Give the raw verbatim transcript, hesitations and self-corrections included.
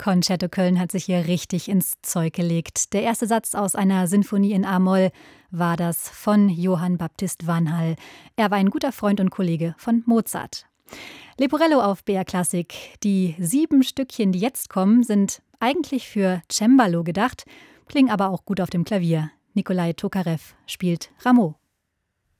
Concerto Köln hat sich hier richtig ins Zeug gelegt. Der erste Satz aus einer Sinfonie in A-Moll war das von Johann Baptist Vanhall. Er war ein guter Freund und Kollege von Mozart. Leporello auf B R Klassik. Die sieben Stückchen, die jetzt kommen, sind eigentlich für Cembalo gedacht, klingen aber auch gut auf dem Klavier. Nikolai Tokarev spielt Rameau.